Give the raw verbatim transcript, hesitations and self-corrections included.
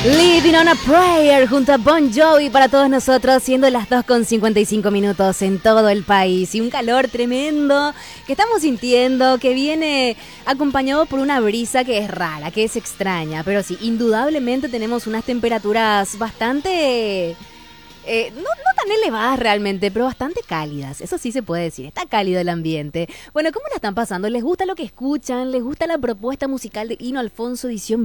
Living on a Prayer junto a Bon Jovi para todos nosotros, siendo las dos con cincuenta y cinco minutos en todo el país. Y un calor tremendo que estamos sintiendo, que viene acompañado por una brisa que es rara, que es extraña. Pero sí, indudablemente tenemos unas temperaturas bastante... Eh, no, no tan elevadas realmente, pero bastante cálidas. Eso sí se puede decir, está cálido el ambiente. Bueno, ¿cómo la están pasando? ¿Les gusta lo que escuchan? ¿Les gusta la propuesta musical de Hino Alfonso edición